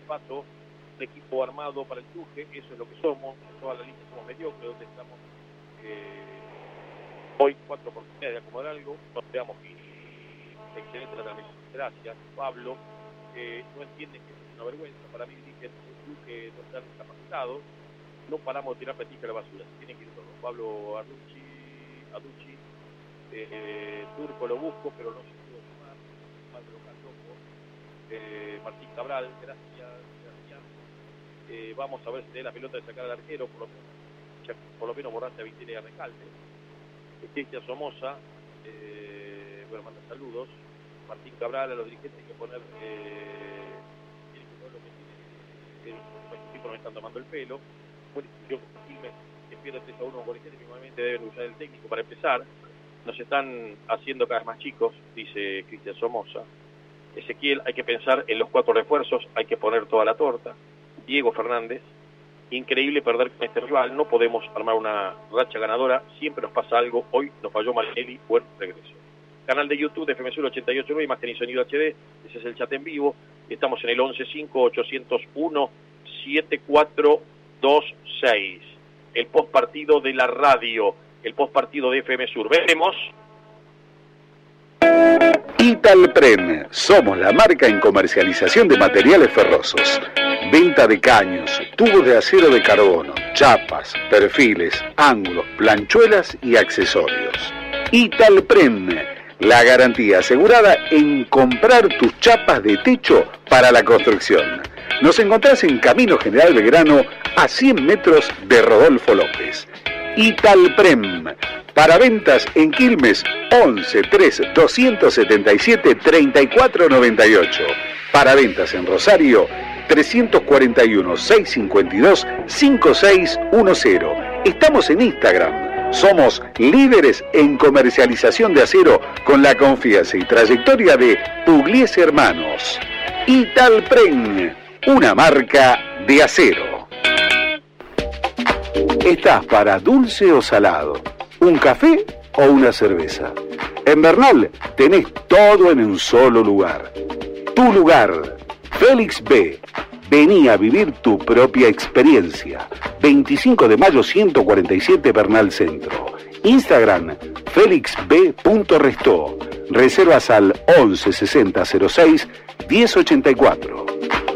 paso un equipo armado para el Tuje, eso es lo que somos, en toda la lista somos mediocres, donde estamos hoy 4 oportunidades de acomodar algo, nos veamos excelente la transmisión, gracias Pablo, no entienden que es una vergüenza, para mí dirigen un club que no están capacitados, no paramos de tirar petija a la basura, se tienen que ir todos. Pablo Aducci, Turco lo busco, pero no se pudo sumar, Martín Cabral, gracias. Vamos a ver si tiene la pelota de sacar al arquero, por lo menos borraste a Vitiria Recalde. Cristian Somoza, bueno, manda saludos. Martín Cabral, a los dirigentes hay que poner, tienen que poner lo que tiene, los equipos no están tomando el pelo. Buena discusión con Quilmes, que pierde 3-1 con Corrientes, que normalmente deben usar el técnico para empezar. Nos están haciendo cada vez más chicos, dice Cristian Somoza. Ezequiel, hay que pensar en los 4 refuerzos, hay que poner toda la torta. Diego Fernández, increíble perder con este rival, no podemos armar una racha ganadora, siempre nos pasa algo, hoy nos falló Marinelli, buen regreso. Canal de YouTube de FM Sur 88.9, imagen y sonido HD, ese es el chat en vivo, estamos en el 115801-7426, el postpartido de la radio, el postpartido de FM Sur, veremos. Italprem, somos la marca en comercialización de materiales ferrosos. Venta de caños, tubos de acero de carbono, chapas, perfiles, ángulos, planchuelas y accesorios. Italprem, la garantía asegurada en comprar tus chapas de techo para la construcción. Nos encontrás en Camino General Belgrano, a 100 metros de Rodolfo López. Italprem, para ventas en Quilmes, 11 3 277 3498. Para ventas en Rosario, 341 652 5610. Estamos en Instagram. Somos líderes en comercialización de acero con la confianza y trayectoria de Pugliese Hermanos. Italprem, una marca de acero. ¿Estás para dulce o salado? ¿Un café o una cerveza? En Bernal tenés todo en un solo lugar. Tu lugar, Félix B. Vení a vivir tu propia experiencia. 25 de mayo 147 Bernal Centro. Instagram, felixb.restó. Reservas al 11 60 06 1084.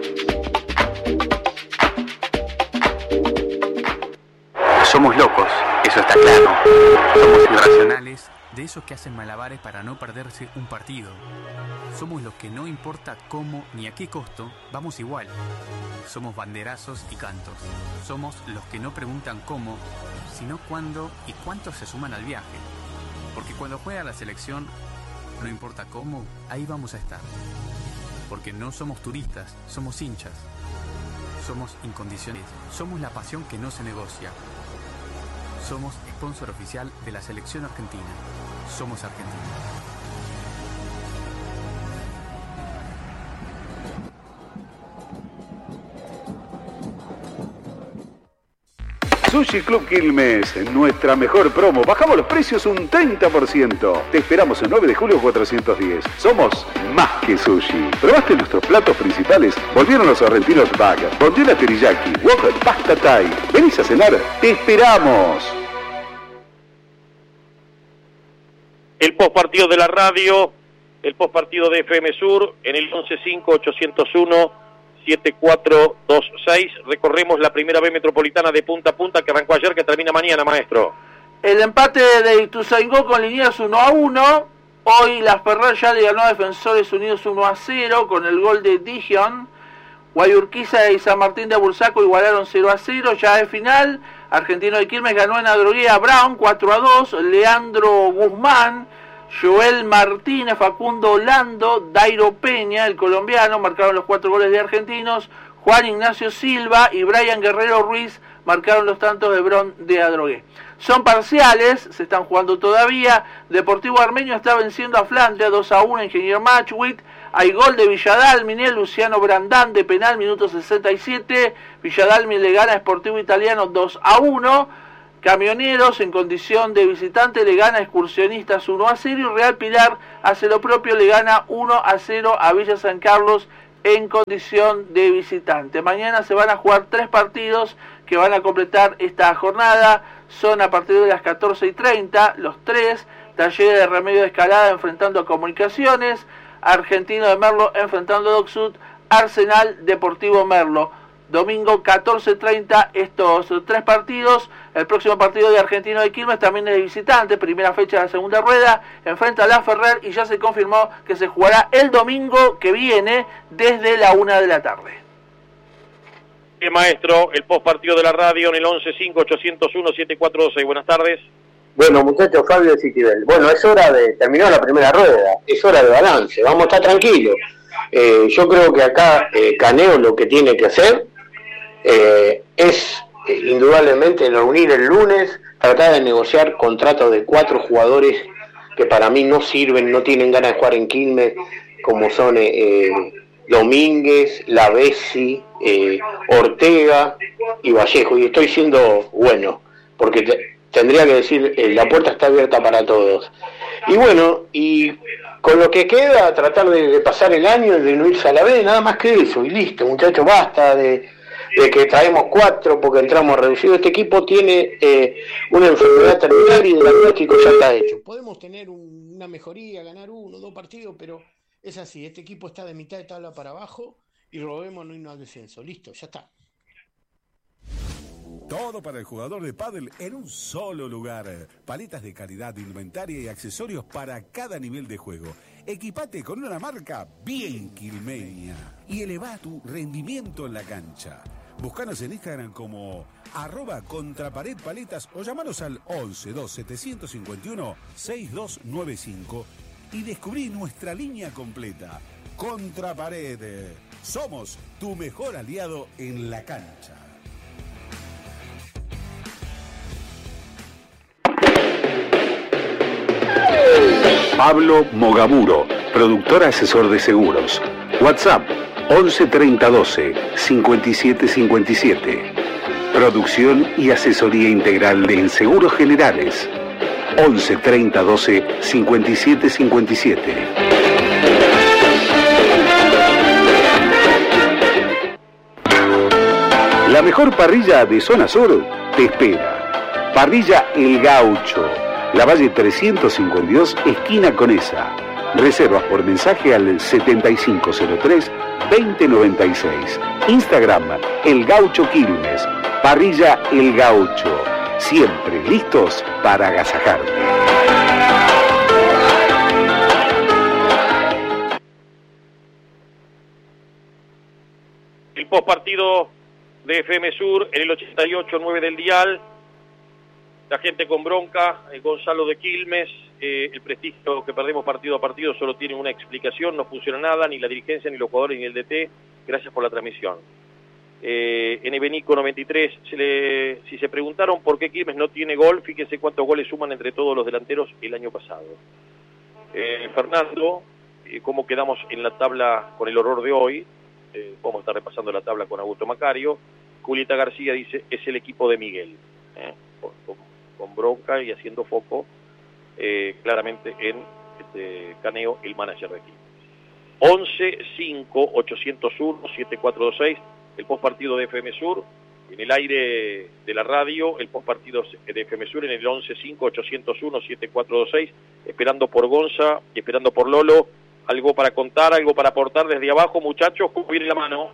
Somos locos, eso está claro. Somos irracionales, de esos que hacen malabares para no perderse un partido. Somos los que no importa cómo ni a qué costo, vamos igual. Somos banderazos y cantos. Somos los que no preguntan cómo, sino cuándo y cuántos se suman al viaje. Porque cuando juega la selección, no importa cómo, ahí vamos a estar. Porque no somos turistas, somos hinchas. Somos incondicionales. Somos la pasión que no se negocia. Somos sponsor oficial de la selección argentina. Somos Argentina. Sushi Club Quilmes, nuestra mejor promo. Bajamos los precios un 30%. Te esperamos el 9 de julio 410. Somos más que sushi. ¿Probaste nuestros platos principales? Volvieron los sorrentinos bag, bondiola teriyaki, wok, pasta thai. ¿Venís a cenar? ¡Te esperamos! El postpartido de la radio, el postpartido de FM Sur, en el 115801-7426. Recorremos la primera B metropolitana de punta a punta que arrancó ayer, que termina mañana, maestro. El empate de Ituzaingó con Liniers 1-1. Hoy la Ferrer ya le ganó a Defensores Unidos 1-0 con el gol de Dijon. Guayurquiza y San Martín de Bursaco igualaron 0-0. Ya es final. Argentino de Quilmes ganó en Adrogué a Brown 4-2. Leandro Guzmán, Joel Martínez, Facundo Holando, Dairo Peña, el colombiano, marcaron los 4 goles de argentinos. Juan Ignacio Silva y Brian Guerrero Ruiz marcaron los tantos de Brown de Adrogué. Son parciales, se están jugando todavía. Deportivo Armenio está venciendo a Flandria 2-1, Ingeniero Matchwit. Hay gol de Villadalmine, Luciano Brandán de penal, minuto 67. Villadalmine le gana a Sportivo Italiano 2-1. Camioneros en condición de visitante le gana a Excursionistas 1-0. Y Real Pilar hace lo propio, le gana 1-0 a Villa San Carlos en condición de visitante. Mañana se van a jugar 3 partidos que van a completar esta jornada. Son a partir de las 14:30, los 3. Talleres de Remedio de Escalada enfrentando a Comunicaciones, Argentino de Merlo enfrentando a Dock Sud, Arsenal Deportivo Merlo. Domingo 14:30 estos 3 partidos. El próximo partido de Argentino de Quilmes también es de visitante, primera fecha de la segunda rueda, enfrenta a La Ferrer y ya se confirmó que se jugará el domingo que viene desde la 1 de la tarde. Bien, maestro, el postpartido de la radio en el 11-5-801-7426. Buenas tardes. Bueno, muchachos, Fabio de Citibel. Bueno, es hora de terminar la primera rueda, es hora de balance, vamos a estar tranquilos. Yo creo que acá Caneo lo que tiene que hacer es indudablemente reunir el lunes, tratar de negociar contratos de 4 jugadores que para mí no sirven, no tienen ganas de jugar en Quilmes, como son Domínguez, Lavesi, Ortega y Vallejo. Y estoy siendo bueno, porque tendría que decir, la puerta está abierta para todos. Y bueno, y con lo que queda, tratar de pasar el año y de no irse a la B, nada más que eso, y listo, muchachos, basta de que traemos 4 porque entramos reducidos. Este equipo tiene una enfermedad terminal y el diagnóstico ya está hecho. Podemos tener una mejoría, ganar 1 o 2 partidos, pero es así, este equipo está de mitad de tabla para abajo y robemos no irnos al descenso. Listo, ya está. Todo para el jugador de pádel en un solo lugar. Paletas de calidad, indumentaria y accesorios para cada nivel de juego. Equipate con una marca bien quilmeña y eleva tu rendimiento en la cancha. Búscanos en Instagram como @contraparedpaletas o llamanos al 11-2751-6295 y descubrí nuestra línea completa. Contrapared. Somos tu mejor aliado en la cancha. Pablo Mogaburo, productor asesor de seguros. WhatsApp 11 30 12 57 57. Producción y asesoría integral de seguros generales. 11 30 12 57 57. La mejor parrilla de Zona Sur te espera. Parrilla El Gaucho. La Valle 352, esquina Conesa. Reservas por mensaje al 7503-2096. Instagram, El Gaucho Quilmes. Parrilla El Gaucho. Siempre listos para agasajarte. El postpartido de FM Sur en el 88.9 del dial. La gente con bronca, Gonzalo de Quilmes, el prestigio que perdemos partido a partido solo tiene una explicación, no funciona nada, ni la dirigencia, ni los jugadores, ni el DT. Gracias por la transmisión. En Ebenico 93, si se preguntaron por qué Quilmes no tiene gol, fíjense cuántos goles suman entre todos los delanteros el año pasado. Fernando, cómo quedamos en la tabla con el horror de hoy, vamos a estar repasando la tabla con Augusto Macario. Julieta García dice, es el equipo de Miguel. Con bronca y haciendo foco claramente en Caneo, el manager de aquí. 11-5-801-7426, el postpartido de FM Sur, en el aire de la radio, el postpartido de FM Sur en el 11-5-801-7426, esperando por Gonza y esperando por Lolo. Algo para contar, algo para aportar desde abajo, muchachos, ¿cómo viene la mano?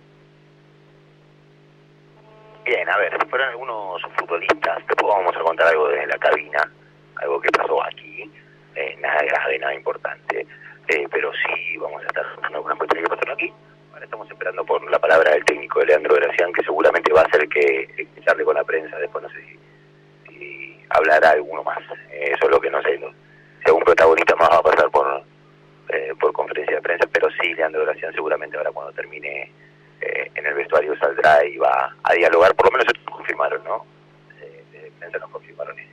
Bien, a ver, fueron algunos futbolistas, después vamos a contar algo desde la cabina, algo que pasó aquí, nada grave, nada importante, pero sí vamos a estar contando algunas cuestiones que pasaron aquí. Ahora estamos esperando por la palabra del técnico de Leandro Gracián, que seguramente va a ser que charle con la prensa, después no sé si hablará alguno más, eso es lo que no sé, si algún protagonista más va a pasar por conferencia de prensa, pero sí, Leandro Gracián seguramente ahora cuando termine en el vestuario saldrá y va a dialogar, por lo menos eso nos confirmaron, ¿no? De prensa nos confirmaron eso.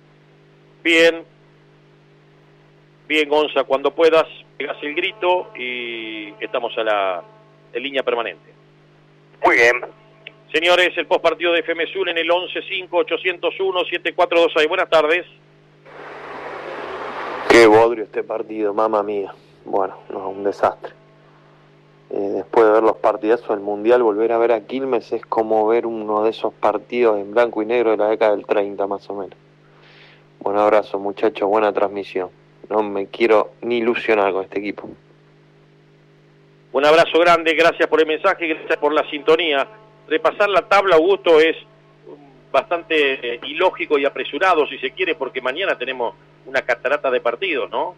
Bien, Gonza, cuando puedas, pegas el grito y estamos en línea permanente. Muy bien. Señores, el postpartido de FM Sur en el 11-5-801-7426. Buenas tardes. Qué bodrio este partido, mamá mía. Bueno, no, un desastre. después de ver los partidazos del Mundial, volver a ver a Quilmes es como ver uno de esos partidos en blanco y negro de la década del 30 más o menos. Un abrazo, muchachos, buena transmisión. No me quiero ni ilusionar con este equipo. Un abrazo grande, gracias por el mensaje, gracias por la sintonía. Repasar la tabla, Augusto, es bastante ilógico y apresurado, si se quiere, porque mañana tenemos una catarata de partidos, ¿no?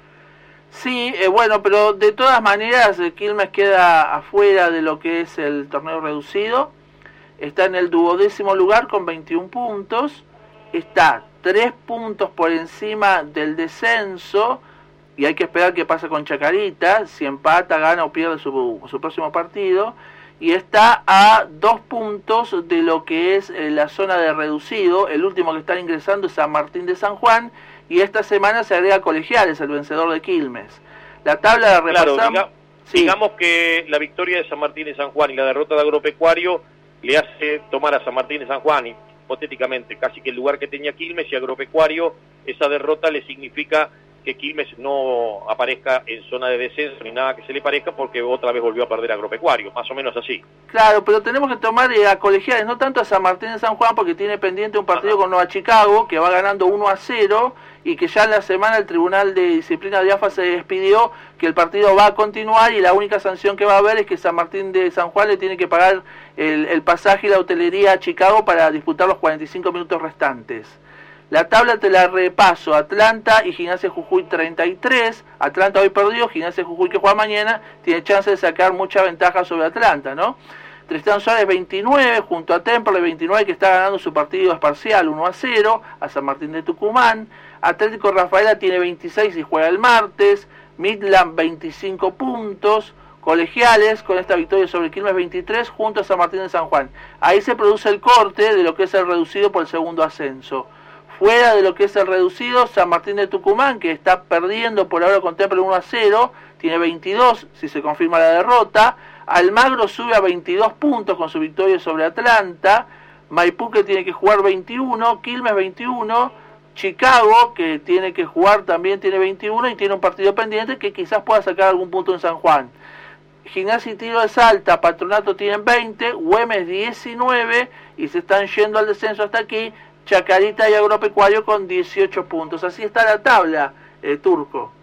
Sí, bueno, pero de todas maneras Quilmes queda afuera de lo que es el torneo reducido. Está en el 12º lugar con 21 puntos. Está 3 puntos por encima del descenso. Y hay que esperar qué pasa con Chacarita. Si empata, gana o pierde su próximo partido. Y está a 2 puntos de lo que es la zona de reducido. El último que está ingresando es San Martín de San Juan. Y esta semana se agrega Colegiales, el vencedor de Quilmes. La tabla de repasamos... Claro, digamos que la victoria de San Martín de San Juan y la derrota de Agropecuario le hace tomar a San Martín de San Juan, hipotéticamente, casi que el lugar que tenía Quilmes, y Agropecuario, esa derrota le significa que Quilmes no aparezca en zona de descenso ni nada que se le parezca, porque otra vez volvió a perder Agropecuario, más o menos así. Claro, pero tenemos que tomar a Colegiales, no tanto a San Martín de San Juan, porque tiene pendiente un partido con Nueva Chicago, que va ganando 1-0, y que ya en la semana el Tribunal de Disciplina de AFA se despidió que el partido va a continuar, y la única sanción que va a haber es que San Martín de San Juan le tiene que pagar el pasaje y la hotelería a Chicago para disputar los 45 minutos restantes. La tabla te la repaso: Atlanta y Gimnasia Jujuy 33, Atlanta hoy perdió, Gimnasia Jujuy, que juega mañana, tiene chance de sacar mucha ventaja sobre Atlanta, ¿no? Tristán Suárez 29, junto a Temperley 29, que está ganando su partido parcial 1-0, a San Martín de Tucumán. Atlético Rafaela tiene 26 y juega el martes. Midland 25 puntos. Colegiales con esta victoria sobre Quilmes 23, junto a San Martín de San Juan. Ahí se produce el corte de lo que es el reducido por el segundo ascenso. Fuera de lo que es el reducido, San Martín de Tucumán, que está perdiendo por ahora con Temperley 1-0, tiene 22 si se confirma la derrota. Almagro sube a 22 puntos con su victoria sobre Atlanta. Maipú, que tiene que jugar 21, Quilmes 21, Chicago, que tiene que jugar también, tiene 21 y tiene un partido pendiente que quizás pueda sacar algún punto en San Juan. Gimnasia y Tiro de Salta, Patronato tienen 20, Güemes 19 y se están yendo al descenso hasta aquí Chacarita y Agropecuario con 18 puntos. Así está la tabla, Turco.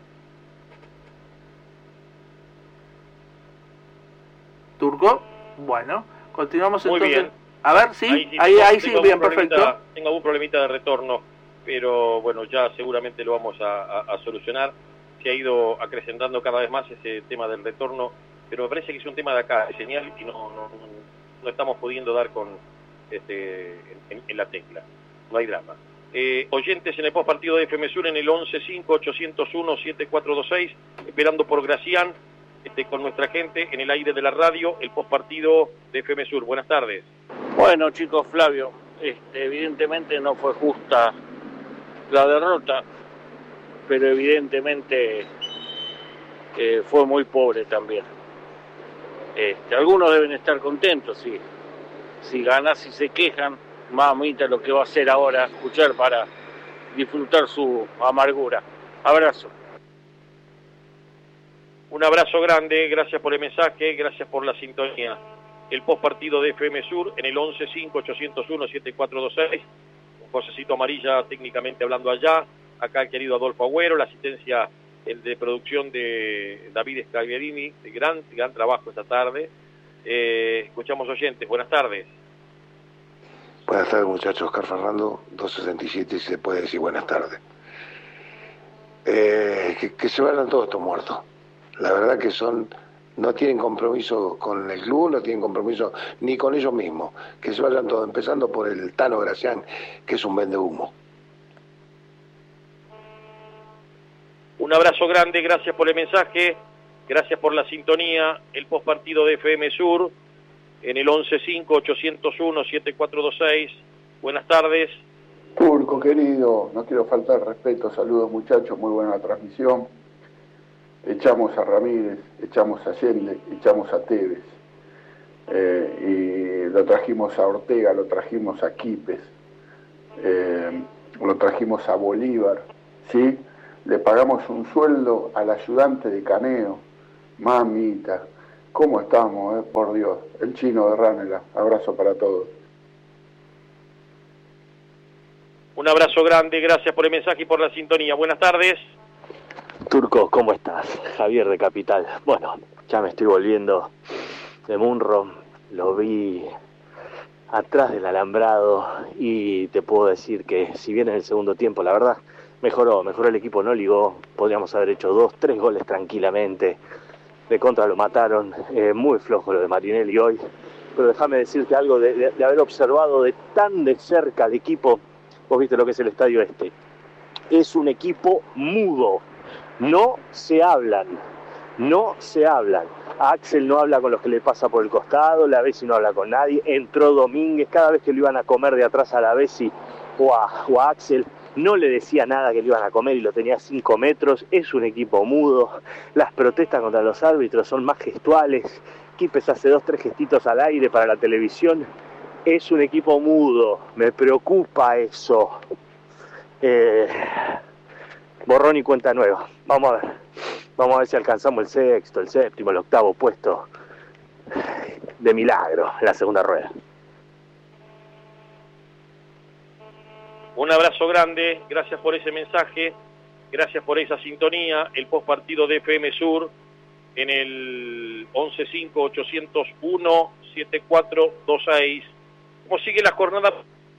¿Turco? Bueno, continuamos muy entonces. Bien. A ver, sí, ahí sí, bien, perfecto. Tengo algún problemita de retorno, pero bueno, ya seguramente lo vamos a solucionar. Se ha ido acrecentando cada vez más ese tema del retorno, pero me parece que es un tema de acá, de señal, y no estamos pudiendo dar con en la tecla. No hay drama. Oyentes en el postpartido de FM Sur en el 11-5-801-7426, esperando por Gracián, con nuestra gente en el aire de la radio, el postpartido de FM Sur. Buenas tardes. Bueno, chicos, Flavio, evidentemente no fue justa la derrota, pero evidentemente fue muy pobre también. Algunos deben estar contentos, si ganas, si se quejan, mamita, lo que va a hacer ahora, escuchar para disfrutar su amargura. Abrazo. Un abrazo grande, gracias por el mensaje, gracias por la sintonía. El postpartido de FM Sur en el 11-5-801-7426. Josecito Amarilla técnicamente hablando allá. Acá el querido Adolfo Agüero, la asistencia de producción de David Scaglierini, de gran trabajo esta tarde. Escuchamos oyentes, buenas tardes. Buenas tardes, muchachos. Oscar Fernando, 267, si se puede decir buenas tardes. Que se vayan todos estos muertos. La verdad que no tienen compromiso con el club, no tienen compromiso ni con ellos mismos. Que se vayan todos, empezando por el Tano Gracián, que es un vendehumo. Un abrazo grande, gracias por el mensaje, gracias por la sintonía. El postpartido de FM Sur en el 11-5-801-7426. Buenas tardes. Turco, querido, no quiero faltar respeto, saludos muchachos, muy buena transmisión. Echamos a Ramírez, echamos a Allende, echamos a Tevez, y lo trajimos a Ortega, lo trajimos a Quipes, lo trajimos a Bolívar, ¿sí? Le pagamos un sueldo al ayudante de Caneo, mamita, ¿Cómo estamos, por Dios? El chino de Ranela. Abrazo para todos. Un abrazo grande, gracias por el mensaje y por la sintonía. Buenas tardes. Turco, ¿cómo estás? Javier de Capital. Bueno, ya me estoy volviendo de Munro. Lo vi atrás del alambrado y te puedo decir que si bien en el segundo tiempo, la verdad, mejoró el equipo, no ligó. Podríamos haber hecho 2-3 goles tranquilamente. De contra lo mataron. Muy flojo lo de Marinelli hoy. Pero déjame decirte algo de haber observado de tan de cerca al equipo. Vos viste lo que es el estadio este. Es un equipo mudo. No se hablan. Axel no habla con los que le pasa por el costado, la Bessi no habla con nadie. Entró Domínguez, cada vez que lo iban a comer de atrás a la Bessi o a Axel, no le decía nada que le iban a comer y lo tenía a 5 metros. Es un equipo mudo. Las protestas contra los árbitros son más gestuales. Quipes hace 2-3 gestitos al aire para la televisión. Es un equipo mudo, me preocupa eso. Borrón y cuenta nueva. Vamos a ver si alcanzamos el sexto, el séptimo, el octavo puesto de milagro en la segunda rueda. Un abrazo grande, gracias por ese mensaje, gracias por esa sintonía. El postpartido de FM Sur en el 1158017426. ¿Cómo sigue la jornada?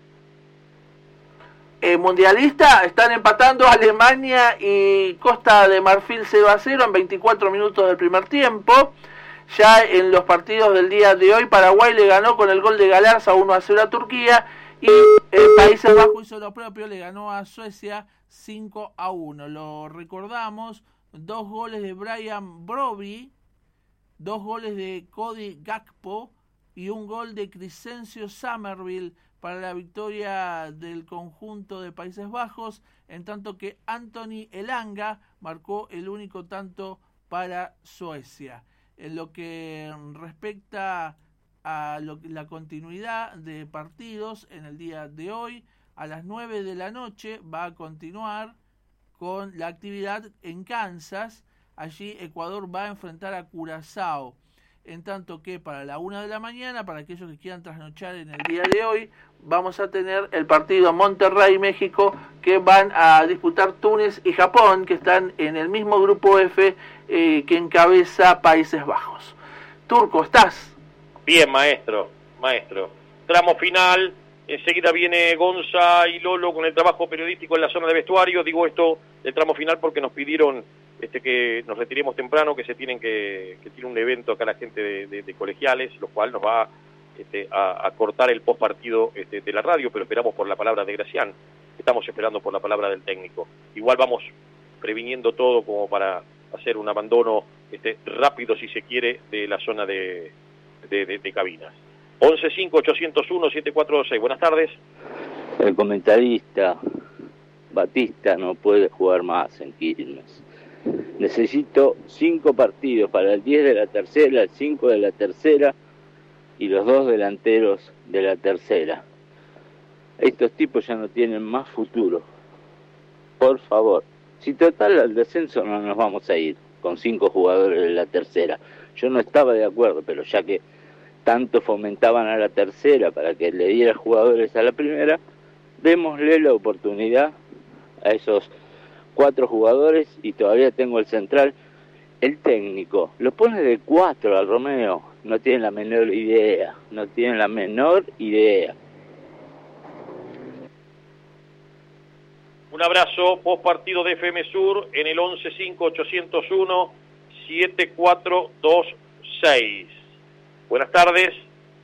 Mundialista, están empatando Alemania y Costa de Marfil 0-0 en 24 minutos del primer tiempo. Ya en los partidos del día de hoy, Paraguay le ganó con el gol de Galarza 1-0 a Turquía y Países Bajos hizo lo propio, le ganó a Suecia 5-1. Lo recordamos, 2 goles de Brian Broby, 2 goles de Cody Gakpo y un gol de Crescencio Summerville para la victoria del conjunto de Países Bajos, en tanto que Anthony Elanga marcó el único tanto para Suecia. En lo que respecta a la continuidad de partidos en el día de hoy, a las 9 de la noche va a continuar con la actividad en Kansas. Allí Ecuador va a enfrentar a Curazao. En tanto que para la 1 de la mañana, para aquellos que quieran trasnochar en el día de hoy, vamos a tener el partido Monterrey-México, que van a disputar Túnez y Japón, que están en el mismo grupo F que encabeza Países Bajos. Turco, ¿estás? Bien, maestro. Tramo final, enseguida viene Gonza y Lolo con el trabajo periodístico en la zona de vestuario. Digo esto del tramo final porque nos pidieron que nos retiremos temprano, que tiene un evento acá la gente de colegiales, lo cual nos va a cortar el postpartido de la radio, pero esperamos por la palabra de Gracián, estamos esperando por la palabra del técnico. Igual vamos previniendo todo como para hacer un abandono rápido, si se quiere, de la zona de cabinas. 1158017426. Buenas tardes. El comentarista Batista no puede jugar más en Quilmes. Necesito 5 partidos para el 10 de la tercera, el 5 de la tercera y los 2 delanteros de la tercera. Estos tipos ya no tienen más futuro. Por favor, si total al descenso no nos vamos a ir con 5 jugadores de la tercera. Yo no estaba de acuerdo, pero ya que tanto fomentaban a la tercera para que le diera jugadores a la primera, démosle la oportunidad a esos 4 jugadores y todavía tengo el central. El técnico lo pone de 4 al Romeo, no tiene la menor idea. Un abrazo, post partido de FM Sur en el 1158017426. Buenas tardes.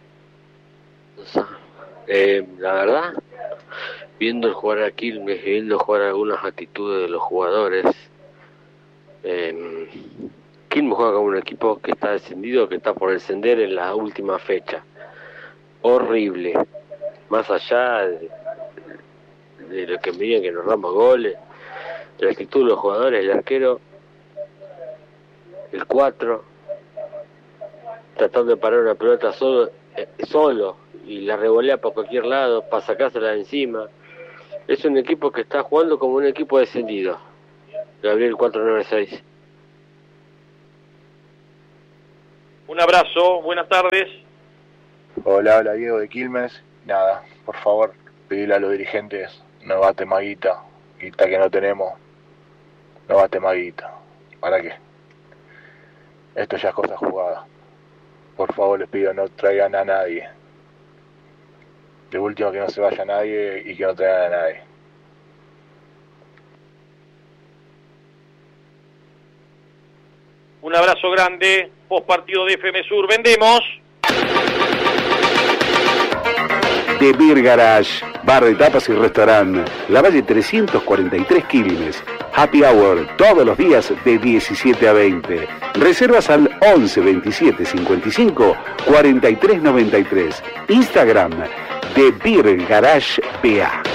La verdad, viendo el jugar a Quilmes y viendo jugar algunas actitudes de los jugadores, Quilmes juega como un equipo que está descendido, que está por descender en la última fecha. Horrible. Más allá de lo que me digan que nos damos goles, la actitud de los jugadores, el arquero, el 4, tratando de parar una pelota solo y la revolea por cualquier lado para sacársela de encima. Es un equipo que está jugando como un equipo descendido. Gabriel 496. Un abrazo, buenas tardes. Hola, Diego de Quilmes. Nada, por favor, pedirle a los dirigentes, no gaste más guita que no tenemos, no gaste más guita. ¿Para qué? Esto ya es cosa jugada. Por favor, les pido, no traigan a nadie. De último, que no se vaya nadie y que no traigan a nadie. Un abrazo grande, post partido de FM Sur, vendemos. The Beer Garage, bar de tapas y restaurante, La Valle 343 Quilmes. Happy Hour todos los días de 17 a 20. Reservas al 11 27 55 43 93. Instagram, The Beer Garage PA.